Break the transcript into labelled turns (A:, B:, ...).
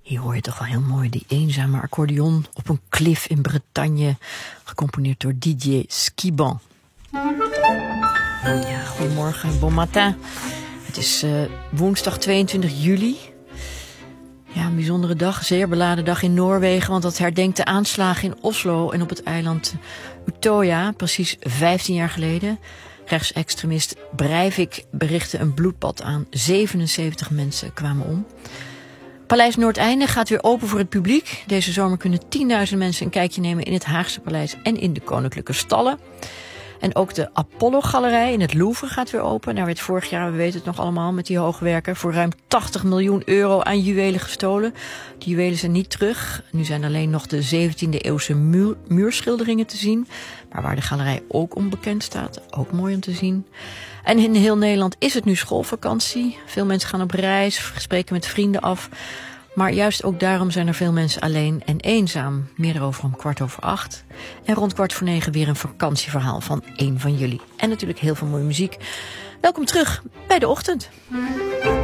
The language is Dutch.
A: Hier hoor je toch wel heel mooi die eenzame accordeon op een klif in Bretagne, gecomponeerd door Didier Schiban. Ja, goedemorgen, bon matin. Het is woensdag 22 juli. Ja, een bijzondere dag, zeer beladen dag in Noorwegen, want dat herdenkt de aanslagen in Oslo en op het eiland Utøya, precies 15 jaar geleden. Rechtsextremist Breivik berichtte een bloedbad aan. 77 mensen kwamen om. Paleis Noordeinde gaat weer open voor het publiek. Deze zomer kunnen 10.000 mensen een kijkje nemen in het Haagse paleis en in de koninklijke stallen. En ook de Apollo-galerij in het Louvre gaat weer open. Daar werd vorig jaar, we weten het nog allemaal, met die hoogwerker voor ruim 80 miljoen euro aan juwelen gestolen. Die juwelen zijn niet terug. Nu zijn alleen nog de 17e eeuwse muurschilderingen te zien. Maar waar de galerij ook onbekend staat, ook mooi om te zien. En in heel Nederland is het nu schoolvakantie. Veel mensen gaan op reis, spreken met vrienden af. Maar juist ook daarom zijn er veel mensen alleen en eenzaam. Meer erover om 8:15. En rond 8:45 weer een vakantieverhaal van een van jullie. En natuurlijk heel veel mooie muziek. Welkom terug bij De Ochtend.